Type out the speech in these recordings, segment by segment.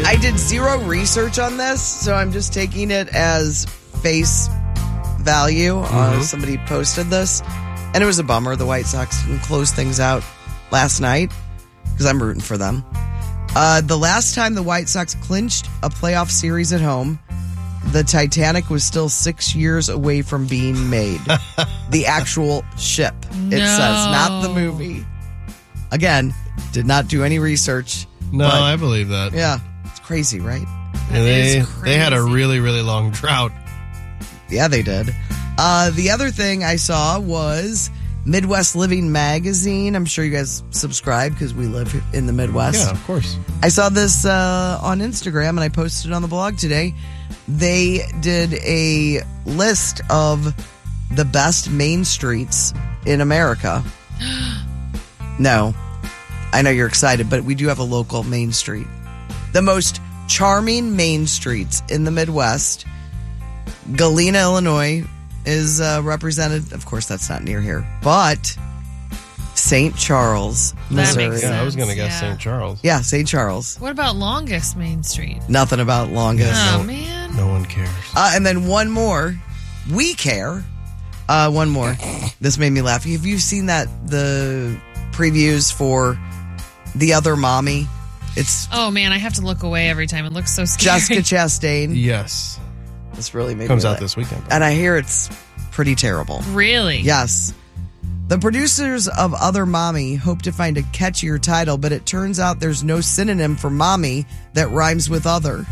I did zero research on this, so I'm just taking it as face value. Somebody posted this, and it was a bummer. The White Sox didn't close things out last night because I'm rooting for them. The last time the White Sox clinched a playoff series at home, the Titanic was still 6 years away from being made. The actual ship, it says, not the movie. Again, did not do any research. No, I believe that. Yeah, it's crazy, right? They had a really, really long drought. Yeah, they did. The other thing I saw was Midwest Living Magazine. I'm sure you guys subscribe because we live in the Midwest. Yeah, of course. I saw this on Instagram, and I posted it on the blog today. They did a list of the best main streets in America. No, I know you're excited, but we do have a local main street. The most charming main streets in the Midwest. Galena, Illinois is represented. Of course, that's not near here, but St. Charles, Missouri. Makes sense. Yeah, I was going to guess St. Charles. Yeah, St. Charles. What about Longest Main Street? Nothing about Longest. Oh, man. No one cares. And then one more. We care. One more. This made me laugh. Have you seen the previews for The Other Mommy? Oh, man, I have to look away every time. It looks so scary. Jessica Chastain. Yes. This really made Comes me out laugh. this weekend. And I hear it's pretty terrible. Really? Yes. The producers of Other Mommy hope to find a catchier title, but it turns out there's no synonym for mommy that rhymes with other.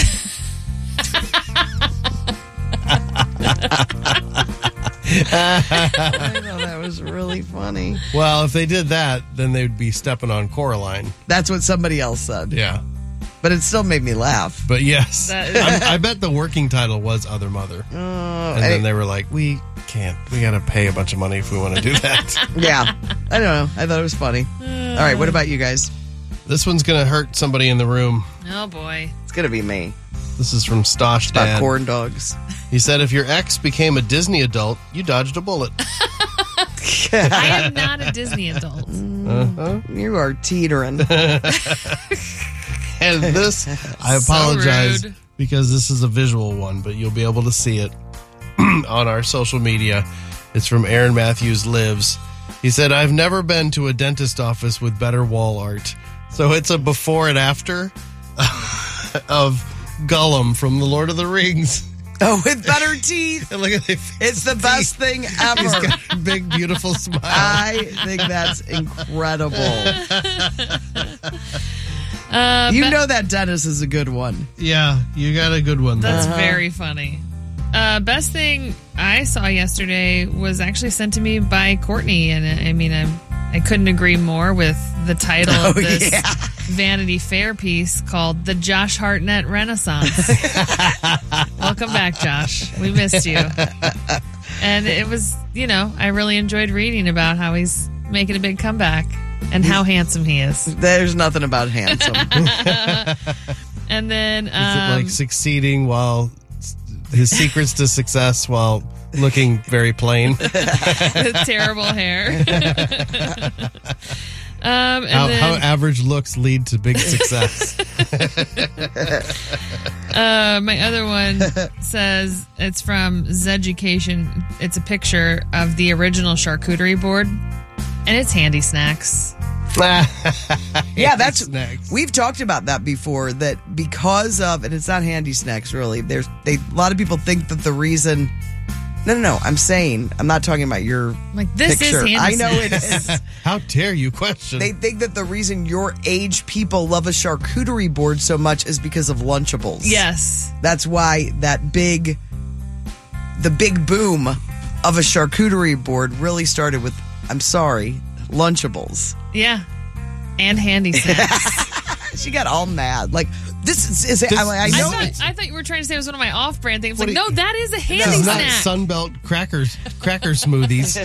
I know, that was really funny. Well, if they did that, then they'd be stepping on Coraline. That's what somebody else said. Yeah. But it still made me laugh. But yes, That I bet the working title was Other Mother. And then they were like, we can't. We got to pay a bunch of money if we want to do that. Yeah. I don't know. I thought it was funny. All right. What about you guys? This one's going to hurt somebody in the room. Oh, boy. It's going to be me. This is from Stosh About Dad. corn dogs. He said, if your ex became a Disney adult, you dodged a bullet. I am not a Disney adult. You are teetering. And this, I apologize rude. because this is a visual one, but you'll be able to see it on our social media. It's from Aaron Matthews Lives. He said, I've never been to a dentist office with better wall art. So it's a before and after of Gollum from The Lord of the Rings. Oh, with better teeth. And look at It's the best thing ever. He's got a big, beautiful smile. I think that's incredible. You know that dentist is a good one. Yeah, you got a good one there. That's very funny. Best thing I saw yesterday was actually sent to me by Courtney, and I mean, I couldn't agree more with the title of this Vanity Fair piece called "The Josh Hartnett Renaissance." Welcome back, Josh. We missed you. And it was, I really enjoyed reading about how he's making a big comeback and how handsome he is. There's nothing about handsome. And then Is it like succeeding while his secrets to success while looking very plain? with terrible hair. How average looks lead to big success. My other one says it's from Zeducation. It's a picture of the original charcuterie board, and it's Handy Snacks. Yeah, that's Snacks. We've talked about that before. That because of, and it's not Handy Snacks really. A lot of people think that the reason. No. I'm not talking about your This picture. is Handy I know it Snacks. is. How dare you question? They think that the reason your age people love a charcuterie board so much is because of Lunchables. Yes. That's why the big boom of a charcuterie board really started with, I'm sorry, Lunchables. Yeah. And Handy Snacks. She got all mad. Like, this is I know I thought you were trying to say it was one of my off-brand things. What Like, do you- no, that is a Handy It's not Snack. Sunbelt cracker smoothies.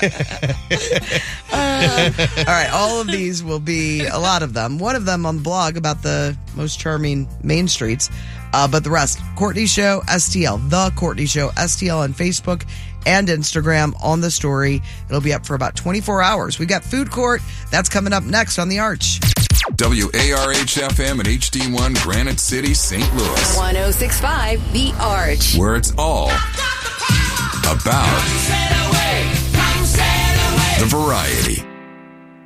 All right, all of these will be, a lot of them. One of them on the blog about the most charming main streets. But the rest, Courtney Show, STL, The Courtney Show, STL on Facebook and Instagram on the story. It'll be up for about 24 hours. We got Food Court. That's coming up next on The Arch. WARH-FM and HD1 Granite City, St. Louis. 106.5 The Arch. Where it's all about the variety.